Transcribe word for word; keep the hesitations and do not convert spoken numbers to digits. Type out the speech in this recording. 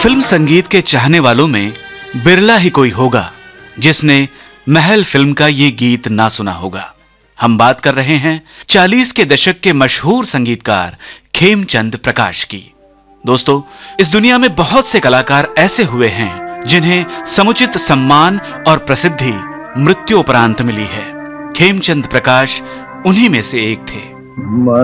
Film संगीत के चाहने वालों में बिरला ही कोई होगा जिसने महल फिल्म का ये गीत ना सुना होगा। हम बात कर रहे हैं चालीस के दशक के मशहूर संगीतकार खेमचंद प्रकाश की। दोस्तों, इस दुनिया में बहुत से कलाकार ऐसे हुए हैं जिन्हें समुचित सम्मान और प्रसिद्धि मृत्यु उपरांत मिली है। खेमचंद प्रकाश उन्हीं में से एक थे।